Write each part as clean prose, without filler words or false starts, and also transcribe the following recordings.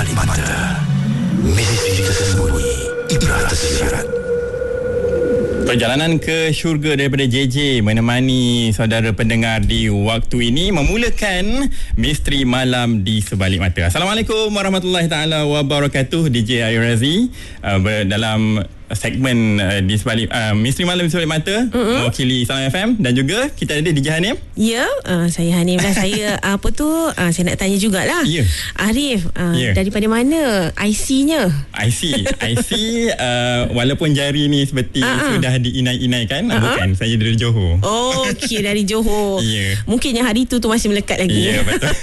sebalik mata. Misteri tersembunyi, ibrah tersirat. Perjalanan ke syurga daripada JJ menemani saudara pendengar di waktu ini memulakan Misteri Malam di Sebalik Mata. Assalamualaikum warahmatullahi taala wabarakatuh. DJ Ayu Razi dalam segmen di sebalik Misteri Malam di Sebalik Mata mewakili Salam FM, dan juga kita ada DJ Hanim. Ya, saya Hanim dan saya saya nak tanya jugalah. Ya. Arif, daripada mana IC-nya? IC walaupun jari ni seperti sudah diinai-inaikan, bukan, saya dari Johor. Oh, okey, dari Johor. Ya. Mungkin yang hari tu masih melekat lagi. Ya, betul.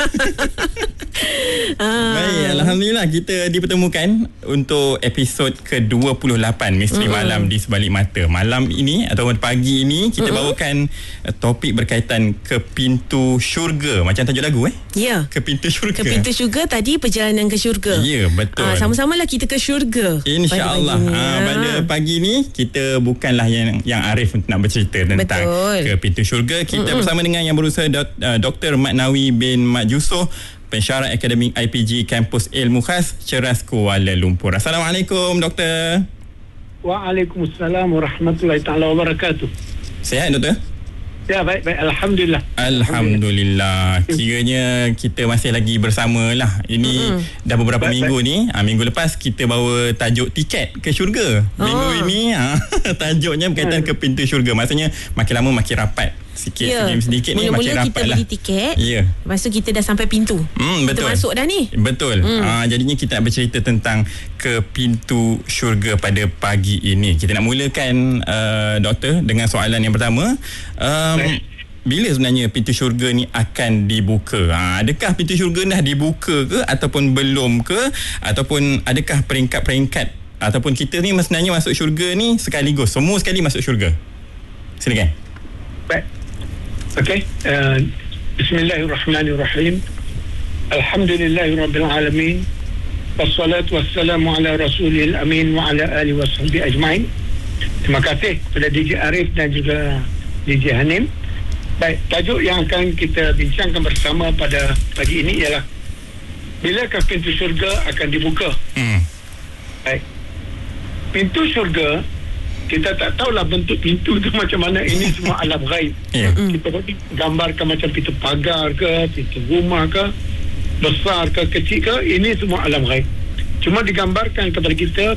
Baik, alhamdulillah kita dipertemukan untuk episod ke-28 Misteri Malam di Sebalik Mata. Malam ini atau pagi ini kita bawakan topik berkaitan ke pintu syurga. Macam tajuk lagu Ya. Ke pintu syurga. Ke pintu syurga tadi, perjalanan ke syurga. Ya, betul. Sama-samalah kita ke syurga. InsyaAllah. Pada pagi ni kita bukanlah yang Arif nak bercerita tentang ke pintu syurga. Kita bersama dengan yang berusaha Dr. Mat Nawi bin Mat Yusof, pensyarah akademik IPG Kampus Ilmu Khas Ceras Kuala Lumpur. Assalamualaikum, Doktor. Waalaikumsalam warahmatullahi taala wabarakatuh. Sihat, Doktor? Ya, baik. Alhamdulillah. Alhamdulillah. Kiranya kita masih lagi bersama lah. Ini dah beberapa minggu ni. Minggu lepas kita bawa tajuk tiket ke syurga. Minggu ini tajuknya berkaitan ke pintu syurga. Maksudnya makin lama makin rapat. Sedikit ni makin rapat lah. Kita beli tiket, lepas tu kita dah sampai pintu. Betul. Kita masuk dah ni. Betul. Jadinya kita nak bercerita tentang ke pintu syurga pada pagi ini. Kita nak mulakan, Doktor, dengan soalan yang pertama. Bila sebenarnya pintu syurga ni akan dibuka? Adakah pintu syurga dah dibuka ke, ataupun belum ke, ataupun adakah peringkat-peringkat, ataupun kita ni sebenarnya masuk syurga ni sekaligus, semua sekali masuk syurga? Silakan. Baik. Okey. Bismillahirrahmanirrahim. Alhamdulillahirabbil alamin. Wassalatu wassalamu ala rasulil amin wa ala alihi washabihi ajmain. Terima kasih kepada DJ Arif dan juga DJ Hanim. Baik, tajuk yang akan kita bincangkan bersama pada pagi ini ialah bilakah pintu syurga akan dibuka? Baik. Pintu syurga, kita tak tahulah bentuk pintu tu macam mana. Ini semua alam ghaib. Kita gambarkan macam pintu pagar ke, pintu rumah ke, besar ke, kecil ke, ini semua alam ghaib. Cuma digambarkan kepada kita